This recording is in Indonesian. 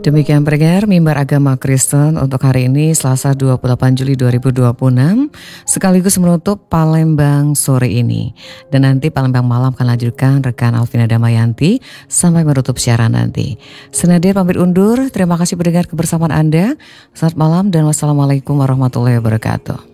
Demikian pendengar Mimbar Agama Kristen untuk hari ini Selasa 28 Juli 2026 sekaligus menutup Palembang sore ini. Dan nanti Palembang malam akan lanjutkan rekan Alvina Damayanti sampai menutup siaran nanti. Senadir pamit undur, terima kasih pendengar kebersamaan Anda. Selamat malam dan wassalamualaikum warahmatullahi wabarakatuh.